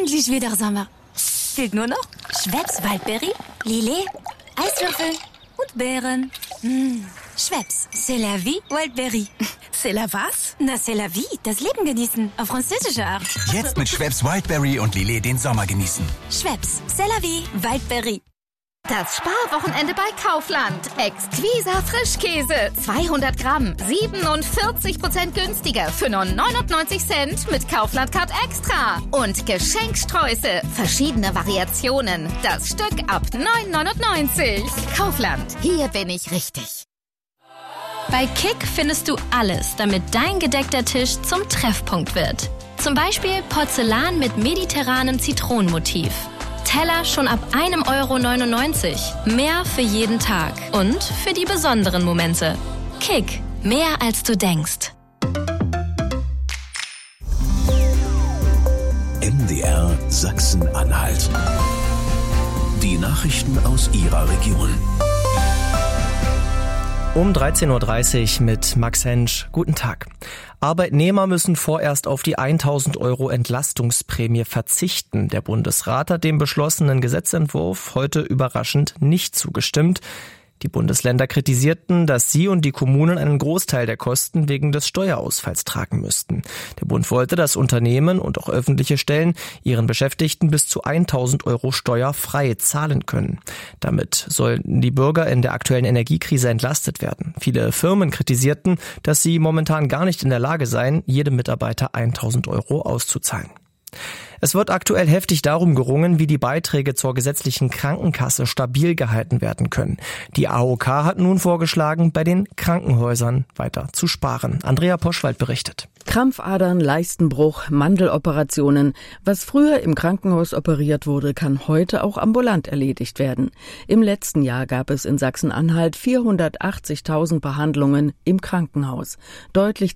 Endlich wieder Sommer. Fehlt nur noch Schweppes Waldberry, Lillet, Eiswürfel und Beeren. Schweppes, c'est la vie, Waldberry. C'est la was? Na, c'est la vie, das Leben genießen, auf französische Art. Jetzt mit Schweppes Wildberry und Lillet den Sommer genießen. Schweppes, c'est la vie, Waldberry. Das Sparwochenende bei Kaufland. Exquisa Frischkäse. 200 Gramm. 47% günstiger für nur 99 Cent mit Kaufland Card Extra. Und Geschenksträuße. Verschiedene Variationen. Das Stück ab 9,99. Kaufland. Hier bin ich richtig. Bei Kick findest du alles, damit dein gedeckter Tisch zum Treffpunkt wird. Zum Beispiel Porzellan mit mediterranem Zitronenmotiv. Teller schon ab 1,99 €. Mehr für jeden Tag und für die besonderen Momente. Kick, mehr als du denkst. MDR Sachsen-Anhalt. Die Nachrichten aus Ihrer Region. Um 13.30 Uhr mit Max Hensch. Guten Tag. Arbeitnehmer müssen vorerst auf die 1.000 € Entlastungsprämie verzichten. Der Bundesrat hat dem beschlossenen Gesetzentwurf heute überraschend nicht zugestimmt. Die Bundesländer kritisierten, dass sie und die Kommunen einen Großteil der Kosten wegen des Steuerausfalls tragen müssten. Der Bund wollte, dass Unternehmen und auch öffentliche Stellen ihren Beschäftigten bis zu 1.000 € steuerfrei zahlen können. Damit sollen die Bürger in der aktuellen Energiekrise entlastet werden. Viele Firmen kritisierten, dass sie momentan gar nicht in der Lage seien, jedem Mitarbeiter 1.000 € auszuzahlen. Es wird aktuell heftig darum gerungen, wie die Beiträge zur gesetzlichen Krankenkasse stabil gehalten werden können. Die AOK hat nun vorgeschlagen, bei den Krankenhäusern weiter zu sparen. Andrea Poschwald berichtet. Krampfadern, Leistenbruch, Mandeloperationen. Was früher im Krankenhaus operiert wurde, kann heute auch ambulant erledigt werden. Im letzten Jahr gab es in Sachsen-Anhalt 480.000 Behandlungen im Krankenhaus. Deutlich